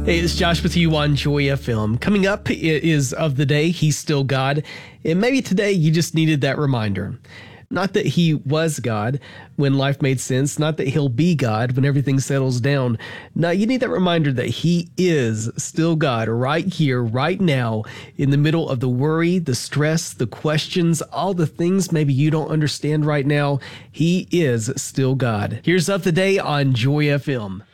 Hey, it's Josh with you on Joy FM. Coming up is Of the Day, He's Still God. And maybe today you just needed that reminder. Not that he was God when life made sense, not that he'll be God when everything settles down. No, you need that reminder that he is still God right here, right now, in the middle of the worry, the stress, the questions, all the things maybe you don't understand right now. He is still God. Here's Of the Day on Joy FM.